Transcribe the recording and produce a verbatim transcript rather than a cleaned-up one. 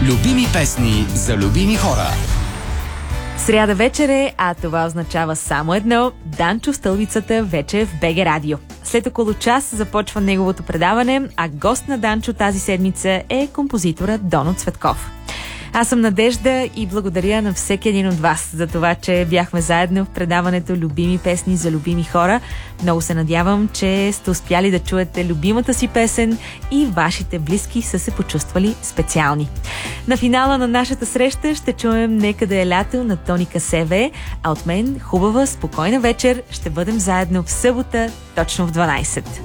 Любими песни за любими хора. Сряда вечер е, а това означава само едно. Данчо в стълбицата вече е в БГ Радио. След около час започва неговото предаване, а гост на Данчо тази седмица е композиторът Доно Цветков. Аз съм Надежда и благодаря на всеки един от вас за това, че бяхме заедно в предаването Любими песни за любими хора. Много се надявам, че сте успяли да чуете любимата си песен и вашите близки са се почувствали специални. На финала на нашата среща ще чуем "Нека да е лято" на Тоника СВ, а от мен хубава, спокойна вечер. Ще бъдем заедно в събота точно в дванайсет.